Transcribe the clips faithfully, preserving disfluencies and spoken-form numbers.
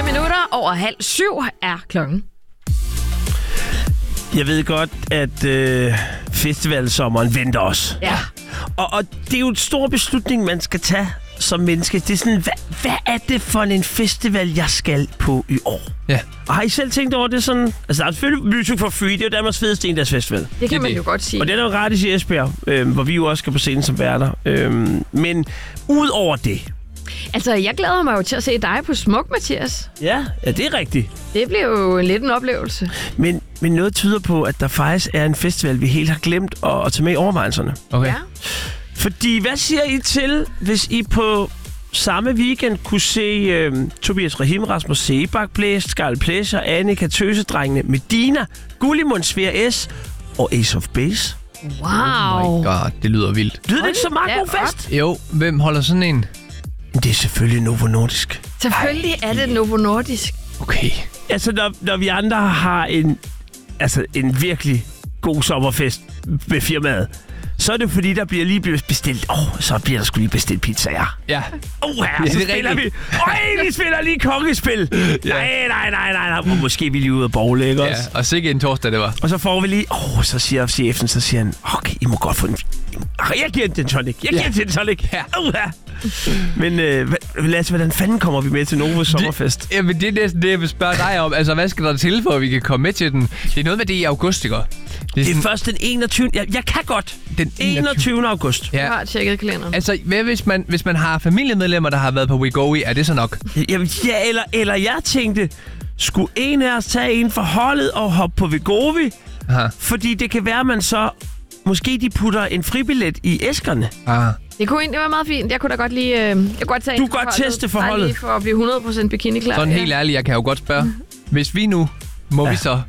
Fire minutter over halv syv er klokken. Jeg ved godt, at øh, festivalsommeren venter os. Ja. Og, og det er jo en stor beslutning, man skal tage som menneske. Det er sådan, hvad, hvad er det for en festival, jeg skal på i år? Ja. Og har I selv tænkt over det sådan? Altså, der er selvfølgelig Music for Free, det er jo Danmarks fedeste endags festival. Det kan det, man det. jo godt sige. Og det er jo gratis i Esbjerg, øh, hvor vi jo også skal på scenen som værter. Øh, men ud over det... Altså, jeg glæder mig jo til at se dig på Smuk, Mathias. Ja, ja, det er rigtigt. Det bliver jo lidt en oplevelse. Men, men noget tyder på, at der faktisk er en festival, vi helt har glemt at, at tage med i overvejelserne. Okay. Ja. Fordi, hvad siger I til, hvis I på samme weekend kunne se øh, Tobias Rahim, Rasmus Sebak, Blæst, Scarlet Pleasure, Annika, Tøsedrengene, Medina, Gullimund, Sfære S og Ace of Base? Wow. Oh my god, det lyder vildt. Lyder det ikke så meget da god fest? Jo, hvem holder sådan en? Det er selvfølgelig Novo Nordisk. Selvfølgelig er det Novo Nordisk. Okay. Altså, når, når vi andre har en, altså, en virkelig god sommerfest med firmaet, så er det fordi, der bliver lige blevet bestilt. Åh, oh, så bliver der sgu lige bestilt pizzaer. Ja. Åh, oh, her, Ja, så det er spiller vi. rigtigt. Øj, vi spiller lige kongespil. Nej, nej, nej, nej, nej. Og måske er vi lige ude af bogle, ikke Ja, også? og sikke en torsdag, det var. Og så får vi lige... Åh, oh, så siger chefen, så siger han, okay, I må godt få en... Jeg giver den tonic. Jeg giver Ja. den tonic. Ja. Uh, ja. Men øh, hva- Lasse, hvordan fanden kommer vi med til Novos sommerfest? Det, jamen, det er næsten det, jeg vil spørge dig om. Altså, hvad skal der til, for at vi kan komme med til den? Det er noget med det i august, ikke? Det er, Det sådan, er først den enogtyvende Jeg, jeg kan godt. den enogtyvende august. Jeg Ja. har tjekket kalenderen. Altså, hvad hvis man, hvis man har familiemedlemmer, der har været på Wegovy, er det så nok? Jamen, ja, eller, eller jeg tænkte, skulle en af os tage en for holdet og hoppe på Vegovi? Aha. Fordi det kan være, at man så... Måske de putter en fribillet i æskerne. Ah. Det kunne egentlig være meget fint. Jeg kunne da godt lige... Øh, jeg kunne godt tage Du en kan godt teste for bare holdet. lige for at blive hundrede procent bikini-klar. Sådan ja. helt ærligt, jeg kan jo godt spørge. Hvis vi nu, må ja. vi så...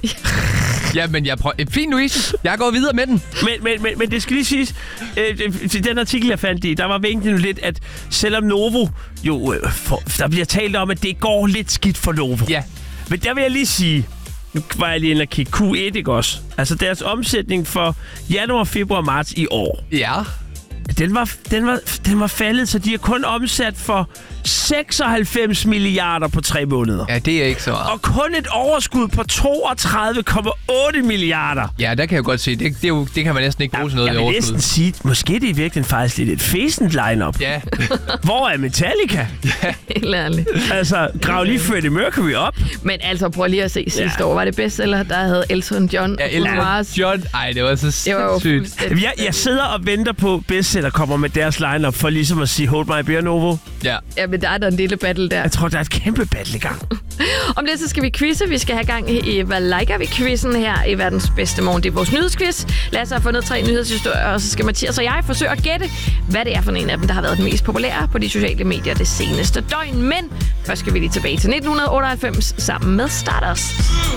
Jamen, jeg prøver... Fint, Louise. Jeg går videre med den. Men, men, men, men det skal lige siges, øh, til den artikel, jeg fandt i, der var vinket lidt, at selvom Novo jo... Øh, for, der bliver talt om, at det går lidt skidt for Novo. Ja. Men der vil jeg lige sige... Nu var jeg lige inde og kigge Q et, ikke også? Altså deres omsætning for januar, februar, marts i år. Ja. Den var, den var, den var faldet, så de har kun omsat for seksoghalvfems milliarder på tre måneder. Ja, det er ikke så meget. Og kun et overskud på toogtredive komma otte milliarder. Ja, der kan jeg godt se. Det, det, er jo, det kan man næsten ikke bruge til noget Jeg i vil overskud. næsten sige, måske det er virkelig faktisk lidt et fæsent line-up. Ja. Hvor er Metallica? Helt ærligt. Altså, grav lige Freddie Mercury op. Men altså, prøv lige at se sidste Ja. år. Var det bedst, eller der havde Elton John Ja, og Elton Mars? John. Ej, det var så Det var jo sindssygt. fuldstændig... Jeg, jeg sidder og venter på, bestseller kommer med deres line-up for ligesom at sige, hold my beer, Novo. Ja. Ja, men der er der en lille battle der. Jeg tror, der er et kæmpe battle i gang. Om lidt, så skal vi quizze. Vi skal have gang i, hvad liker vi quizzen her i verdens bedste morgen. Det er vores nyhedsquiz. Lasse har fundet tre nyhedshistorier, og så skal Mathias og jeg forsøge at gætte, hvad det er for en af dem, der har været den mest populære på de sociale medier det seneste døgn. Men først skal vi lige tilbage til nitten otteoghalvfems sammen med Stardust.